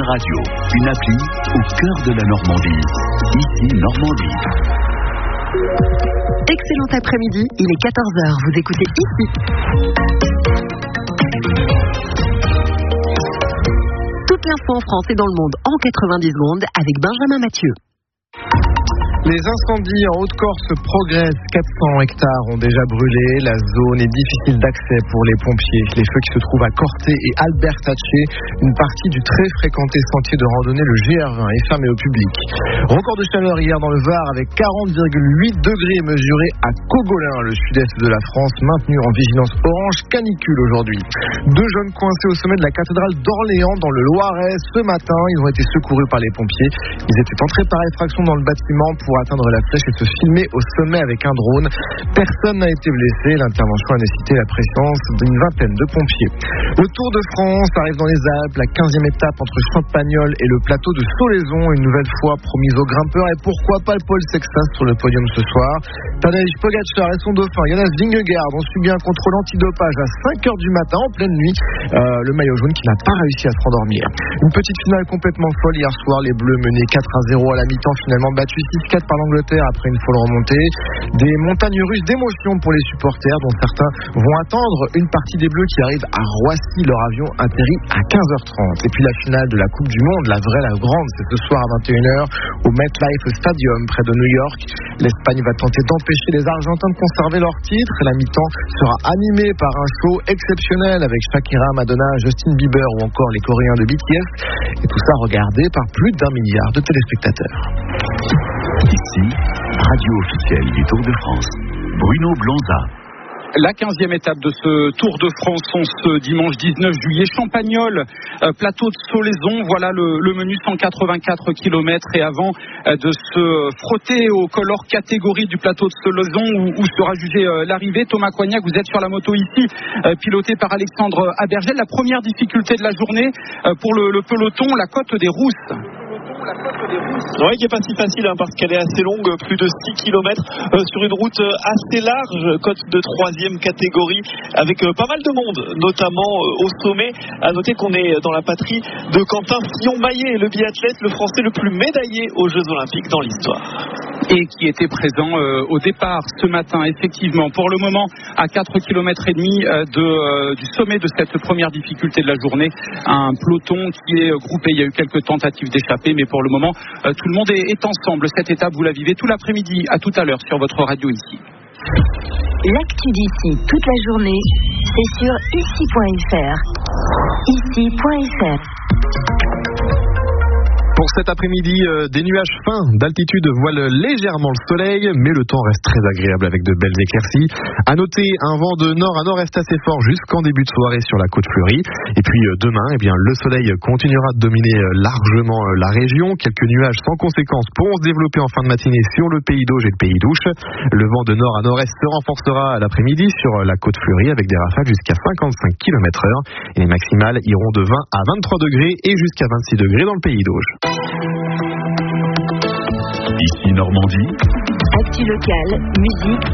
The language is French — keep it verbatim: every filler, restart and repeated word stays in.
Radio, une appli au cœur de la Normandie. Ici Normandie. Excellent après-midi, il est quatorze heures, vous écoutez Ici. Toute l'info en France et dans le monde en quatre-vingt-dix secondes avec Benjamin Mathieu. Les incendies en Haute-Corse progressent. quatre cents hectares ont déjà brûlé. La zone est difficile d'accès pour les pompiers. Les feux qui se trouvent à Corté et Albertaché, une partie du très fréquenté sentier de randonnée, le G R vingt, est fermée au public. Record de chaleur hier dans le Var avec quarante virgule huit degrés mesurés à Cogolin, le sud-est de la France, maintenu en vigilance orange canicule aujourd'hui. Deux jeunes coincés au sommet de la cathédrale d'Orléans dans le Loiret ce matin. Ils ont été secourus par les pompiers. Ils étaient entrés par effraction dans le bâtiment pour pour atteindre la flèche et se filmer au sommet avec un drone. Personne n'a été blessé. L'intervention a nécessité la présence d'une vingtaine de pompiers. Le Tour de France arrive dans les Alpes, la quinzième étape entre Champagnole et le plateau de Solaizon, une nouvelle fois promise aux grimpeurs. Et pourquoi pas le Paul Sexas sur le podium ce soir. Tadej Pogačar et son dauphin Jonas Vingegaard ont subi un contrôle antidopage à cinq heures du matin en pleine nuit. Euh, le maillot jaune qui n'a pas réussi à se rendormir. Une petite finale complètement folle hier soir. Les Bleus menaient quatre à zéro à la mi-temps, finalement battus six quatre par l'Angleterre après une folle remontée. Des montagnes russes d'émotion pour les supporters, dont certains vont attendre une partie des Bleus qui arrive à Roissy. Leur avion atterrit à quinze heures trente. Et puis la finale de la Coupe du Monde, la vraie, la grande, c'est ce soir à vingt et une heures au MetLife Stadium près de New York. L'Espagne va tenter d'empêcher les Argentins de conserver leur titre. La mi-temps sera animée par un show exceptionnel avec Shakira, Madonna, Justin Bieber ou encore les Coréens de B T S. Et tout ça regardé par plus d'un milliard de téléspectateurs. Ici, radio officielle du Tour de France. Bruno Blanza. La quinzième étape de ce Tour de France, on ce dimanche dix-neuf juillet, Champagnole, euh, plateau de Solaizon, voilà le, le menu, cent quatre-vingt-quatre kilomètres. Et avant euh, de se frotter au color catégorie du plateau de Solaizon où, où sera jugée euh, l'arrivée, Thomas Coignac, vous êtes sur la moto ici, euh, piloté par Alexandre Abergel. La première difficulté de la journée euh, pour le, le peloton, la côte des Rousses. Oui, qui n'est pas si facile hein, parce qu'elle est assez longue, plus de six kilomètres euh, sur une route assez large, côte de troisième catégorie, avec euh, pas mal de monde, notamment euh, au sommet. À noter qu'on est dans la patrie de Quentin Fillon-Maillet, le biathlète, le Français le plus médaillé aux Jeux Olympiques dans l'histoire. Et qui était présent euh, au départ ce matin, effectivement. Pour le moment, à quatre kilomètres et demi euh, de, euh, du sommet de cette première difficulté de la journée, un peloton qui est groupé. Il y a eu quelques tentatives d'échapper, mais pour le moment, euh, tout le monde est, est ensemble. Cette étape, vous la vivez tout l'après-midi, à tout à l'heure sur votre radio ici. L'actu d'ici toute la journée, c'est sur ici point f r. ici point f r. Pour cet après-midi, euh, des nuages fins d'altitude voilent légèrement le soleil, mais le temps reste très agréable avec de belles éclaircies. À noter un vent de nord à nord-est assez fort jusqu'en début de soirée sur la côte fleurie. Et puis euh, demain, eh bien, le soleil continuera de dominer euh, largement euh, la région. Quelques nuages sans conséquence pourront se développer en fin de matinée sur le pays d'Auge et le pays d'Ouche. Le vent de nord à nord-est se renforcera à l'après-midi sur euh, la côte fleurie avec des rafales jusqu'à cinquante-cinq kilomètres heure. Et les maximales iront de vingt à vingt-trois degrés et jusqu'à vingt-six degrés dans le pays d'Auge. Ici Normandie. Actu locale, musique.